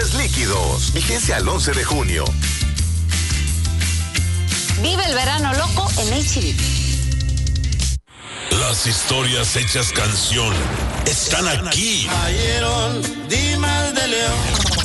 Meses líquidos. Vigencia al 11 de junio. Vive el verano loco en HB. Las historias hechas canción están aquí. Ayeron, Dimas de León.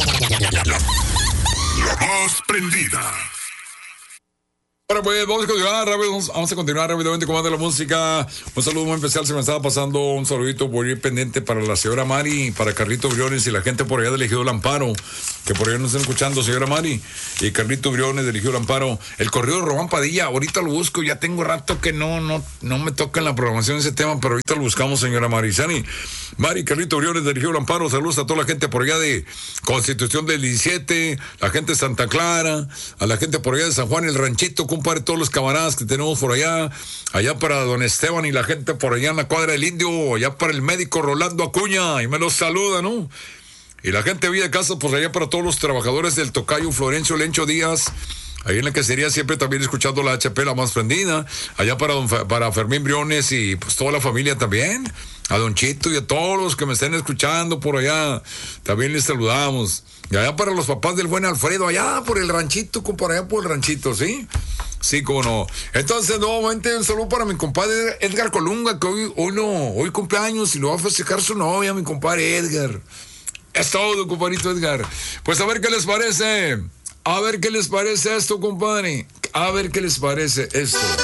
La más prendida. Bueno, pues vamos a continuar rápidamente con más de la música. Un saludo muy especial, se me estaba pasando un saludito por ir pendiente para la señora Mari, para Carlito Briones y la gente por allá del Ejido Amparo, que por allá nos están escuchando, señora Mari, y Carlito Briones del Ejido Amparo. El corrido de Román Padilla, ahorita lo busco, ya tengo rato que no me toca en la programación ese tema, pero ahorita lo buscamos, señora Marizani. Mari, Carlito Briones del Ejido Amparo, saludos a toda la gente por allá de Constitución del 17, la gente de Santa Clara, a la gente por allá de San Juan, el Ranchito, compadre, todos los camaradas que tenemos por allá para don Esteban y la gente por allá en la cuadra del Indio, allá para el médico Rolando Acuña, y me los saluda, ¿no? Y la gente de Villa de Casa, pues allá para todos los trabajadores del tocayo Florencio Lencho Díaz, ahí en la quesería siempre también escuchando la HP, la más prendida, allá para Fermín Briones y pues toda la familia también, a don Chito y a todos los que me estén escuchando por allá, también les saludamos. Y allá para los papás del buen Alfredo, allá por el ranchito, por allá por el ranchito, ¿sí? Sí, cómo no. Entonces, nuevamente, un saludo para mi compadre Edgar Colunga, que hoy cumpleaños y lo va a festejar su novia, mi compadre Edgar. Es todo, compadrito Edgar. Pues a ver qué les parece. A ver qué les parece esto, compadre. A ver qué les parece esto.